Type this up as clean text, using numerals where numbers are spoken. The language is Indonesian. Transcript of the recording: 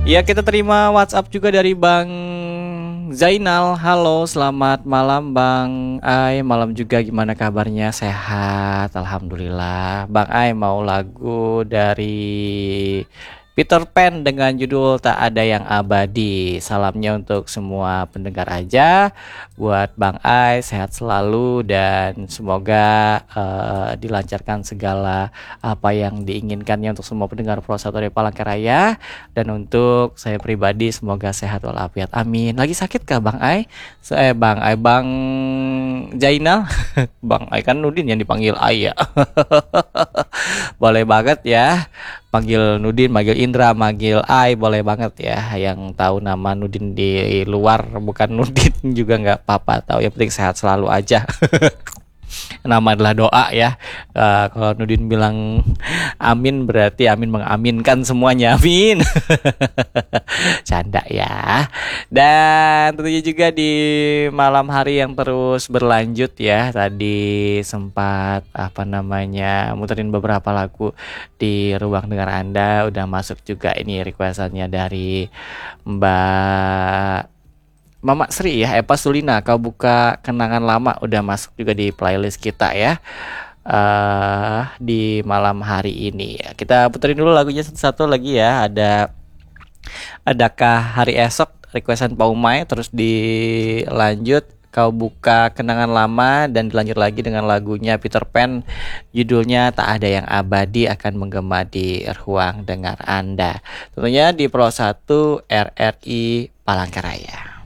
Ya, kita terima WhatsApp juga dari Bang Zainal. Halo, selamat malam Bang Ai. Malam juga, gimana kabarnya? Sehat, alhamdulillah. Bang Ai mau lagu dari Peter Pan dengan judul Tak Ada Yang Abadi. Salamnya untuk semua pendengar aja. Buat Bang Ai, sehat selalu dan semoga dilancarkan segala apa yang diinginkannya untuk semua pendengar Pro 1 dari Palangkaraya. Dan untuk saya pribadi semoga sehat walafiat. Amin. Lagi sakit kah Bang Ai? Bang Jainal. Bang Ai kan Nudin yang dipanggil Ai ya. Boleh banget ya. Panggil Nudin, manggil Indra, manggil Ai, boleh banget ya. Yang tahu nama Nudin di luar bukan Nudin juga nggak apa-apa. Tahu yang penting sehat selalu aja. Nama adalah doa ya. Kalau Nudin bilang amin berarti amin mengaminkan semuanya. Amin. Canda ya. Dan tentunya juga di malam hari yang terus berlanjut ya. Tadi sempat muterin beberapa lagu di ruang dengar Anda. Udah masuk juga ini requestannya dari Mbak Mama Sri ya, Eva Sulina, Kau Buka Kenangan Lama udah masuk juga di playlist kita ya. Di malam hari ini ya. Kita puterin dulu lagunya satu-satu lagi ya. Adakah Hari Esok, requestan Paumai, terus dilanjut Kau Buka Kenangan Lama, dan dilanjut lagi dengan lagunya Peter Pan, judulnya Tak Ada Yang Abadi, akan menggema di ruang dengar Anda. Tentunya di Pro 1 RRI Palangkaraya.